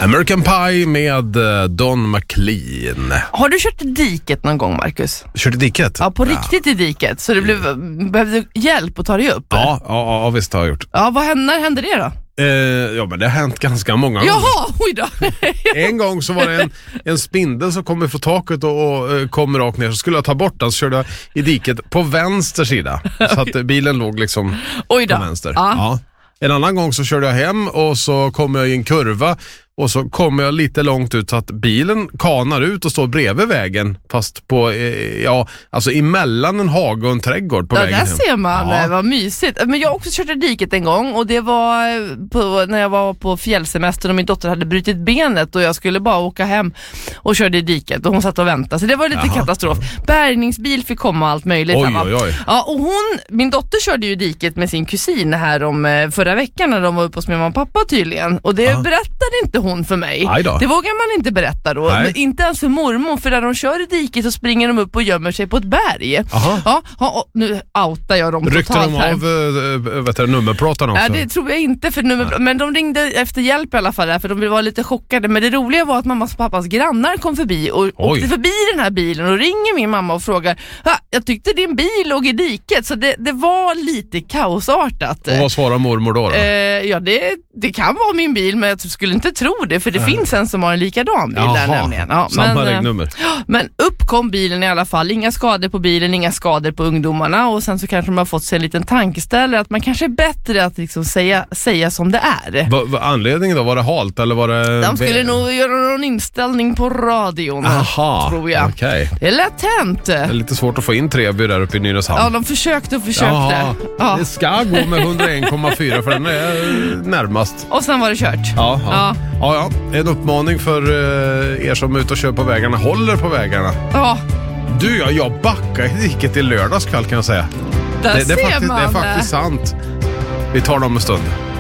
American Pie med Don McLean. Har du kört i diket någon gång, Marcus? Kört i diket? Ja, på riktigt i diket. Så det behövde hjälp att ta dig upp? Ja, visst har jag gjort. Ja, när hände det då? Ja, men det har hänt ganska många gånger. Jaha, oj då. En gång så var det en spindel som kom från taket och kom rakt ner. Så skulle jag ta bort den, så körde jag i diket på vänster sida. Så att bilen låg liksom på vänster. Ja. En annan gång så körde jag hem och så kom jag i en kurva och så kommer jag lite långt ut så att bilen kanar ut och står bredvid vägen, fast på, alltså emellan en hage och en trädgård på vägen hem. Där ser man, vad mysigt. Men jag har också kört i diket en gång, och det var när jag var på fjällsemester och min dotter hade brutit benet och jag skulle bara åka hem och körde i diket och hon satt och väntade. Så det var lite katastrof. Bärgningsbil fick komma, allt möjligt. Oj. Ja, och min dotter körde ju i diket med sin kusin här om förra veckan när de var uppe hos min mamma och pappa tydligen. Och det berättade inte hon för mig. Det vågar man inte berätta då. Men inte ens för mormor, för när de kör i diket så springer de upp och gömmer sig på ett berg. Ja, nu outar jag dem Ryckte totalt här. Ryckte de av nummerplåtarna också? Ja, det tror jag inte, men de ringde efter hjälp i alla fall, för de var lite chockade. Men det roliga var att mammas och pappas grannar kom förbi och åkte förbi den här bilen och ringer min mamma och frågar: jag tyckte din bil låg i diket. Så det var lite kaosartat. Och vad svarar mormor då? Ja, det kan vara min bil, men jag skulle inte tro det, för det finns en som har en likadan bil där nämligen. Ja, samma regnummer. Men upp kom bilen i alla fall. Inga skador på bilen, inga skador på ungdomarna. Och sen så kanske de har fått sig en liten tankeställare att man kanske är bättre att liksom säga som det är. Vad anledningen då? Var det halt eller var det... De skulle nog göra någon inställning på radion, tror jag. Okay. Det är lätt hänt. Det är lite svårt att få in Treby där uppe i Nynäshamn. Ja, de försökte. Ja. Det ska gå med 101,4 för den är närmast. Och sen var det kört. Ja. En uppmaning för er som är ute och kör på vägarna. Håller på vägarna. Ja. Du, jag backade i diket i lördagskväll, kan jag säga. Det är faktiskt sant. Vi tar dem en stund.